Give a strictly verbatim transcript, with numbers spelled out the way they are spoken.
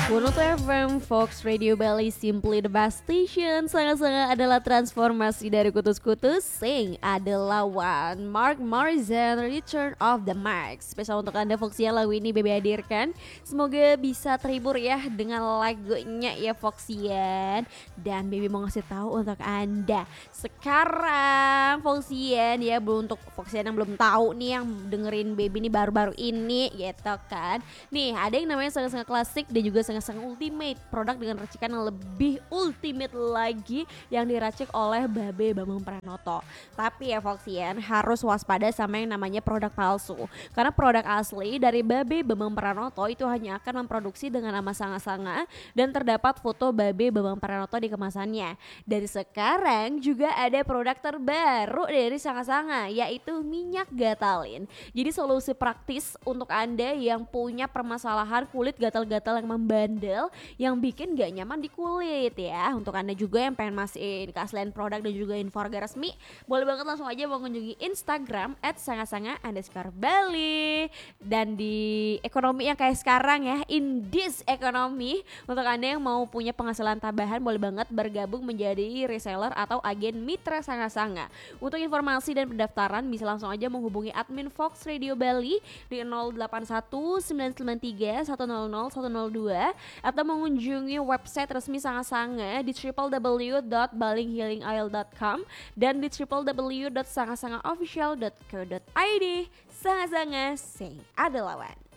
seratus dua F M Fox Radio Bali, simply the best station. Sangat-sangat adalah transformasi dari kutus-kutus. Sing adalah one Mark Morrison, Return of the Max. Spesial untuk Anda Foxian, lagu ini Bebe hadirkan. Semoga bisa terhibur ya dengan lagunya ya Foxian. Dan Bebe mau ngasih tahu untuk Anda. Sekarang Foxian ya, belum untuk Foxian yang belum tahu nih, yang dengerin Bebe nih baru-baru ini gitu kan. Nih ada yang namanya sangat-sangat klasik dan juga sangat-sangat ultimate, produk dengan racikan yang lebih ultimate lagi yang diracik oleh Babe Bambang Pranoto. Tapi ya Foxian harus waspada sama yang namanya produk palsu, karena produk asli dari Babe Bambang Pranoto itu hanya akan memproduksi dengan nama Sanga-Sanga dan terdapat foto Babe Bambang Pranoto di kemasannya. Dari sekarang juga ada produk terbaru dari Sanga-Sanga, yaitu minyak Gatalin. Jadi solusi praktis untuk Anda yang punya permasalahan kulit gatal-gatal yang membandel, yang bikin gak nyaman di kulit ya. Untuk Anda juga yang pengen mastiin keaslian produk dan juga info harga resmi, boleh banget langsung aja mengunjungi Instagram at sanga-sanga underscore Bali. Dan di ekonomi yang kayak sekarang ya, in this economy, untuk Anda yang mau punya penghasilan tambahan, boleh banget bergabung menjadi reseller atau agen mitra Sanga-Sanga. Untuk informasi dan pendaftaran bisa langsung aja menghubungi admin Fox Radio Bali di nol delapan satu sembilan sembilan tiga satu nol nol satu nol dua atau mengunjungi website resmi Sanga-Sanga di w w w dot baling healing oil dot com dan di w w w dot sanga sanga official dot co dot i d. Sanga-Sanga, sing ada lawan.